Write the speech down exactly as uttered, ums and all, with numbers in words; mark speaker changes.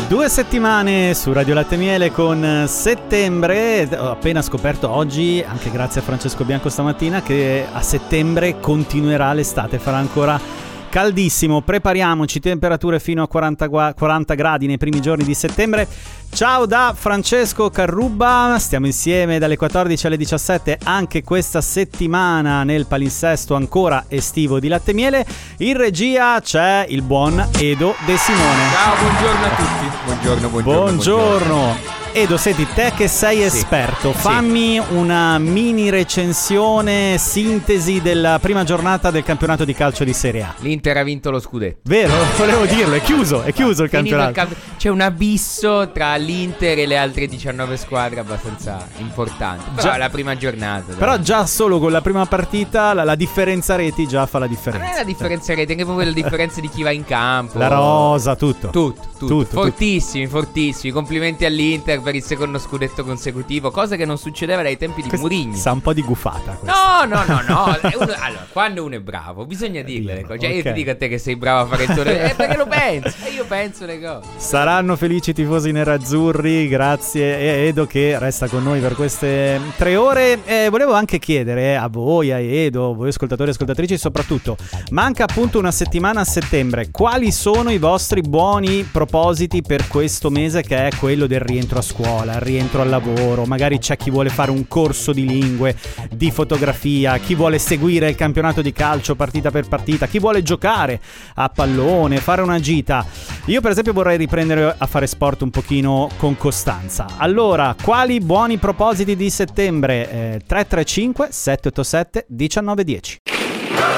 Speaker 1: Due settimane su Radio Latte Miele con settembre. Ho appena scoperto oggi, anche grazie a Francesco Bianco stamattina, che a settembre continuerà l'estate, farà ancora caldissimo. Prepariamoci, temperature fino a quaranta, quaranta gradi nei primi giorni di settembre. Ciao da Francesco Carrubba, stiamo insieme dalle quattordici alle diciassette anche questa settimana nel palinsesto ancora estivo di Latte Miele. In regia c'è il buon Edo De Simone.
Speaker 2: Ciao, buongiorno a tutti. Buongiorno, buongiorno.
Speaker 1: Buongiorno. buongiorno. Edo, senti, te che sei sì. esperto, fammi sì. una mini recensione, sintesi della prima giornata del campionato di calcio di Serie A.
Speaker 2: L'Inter ha vinto lo scudetto.
Speaker 1: Vero, volevo dirlo, è chiuso, è chiuso il campionato. Il camp-
Speaker 2: C'è un abisso tra l'Inter e le altre diciannove squadre abbastanza importante. Però già, è la prima giornata. Dai.
Speaker 1: Però già solo con la prima partita la, la differenza reti già fa la differenza.
Speaker 2: Non è la differenza reti, è proprio la differenza di chi va in campo.
Speaker 1: La rosa, tutto.
Speaker 2: Tutto, tutto.
Speaker 1: tutto
Speaker 2: fortissimi,
Speaker 1: tutto.
Speaker 2: fortissimi. Complimenti all'Inter per il secondo scudetto consecutivo, cosa che non succedeva dai tempi di
Speaker 1: Questo
Speaker 2: Mourinho.
Speaker 1: Sa un po' di gufata questo.
Speaker 2: No, no, no, no. Uno, allora, quando uno è bravo bisogna dirle le cose. Cioè, okay. Io ti dico a te che sei bravo a fare il tuo eh, perché lo pensi e io penso le cose.
Speaker 1: Saranno felici i tifosi nerazzurri. Grazie Edo che resta con noi per queste tre ore. eh, Volevo anche chiedere a voi, a Edo, voi ascoltatori e ascoltatrici soprattutto, manca appunto una settimana a settembre, quali sono i vostri buoni propositi per questo mese, che è quello del rientro a scuola, il rientro al lavoro? Magari c'è chi vuole fare un corso di lingue, di fotografia, chi vuole seguire il campionato di calcio partita per partita, chi vuole giocare a pallone, fare una gita. Io per esempio vorrei riprendere a fare sport un pochino con costanza. Allora, quali buoni propositi di settembre? eh, tre tre cinque sette otto sette uno nove uno zero.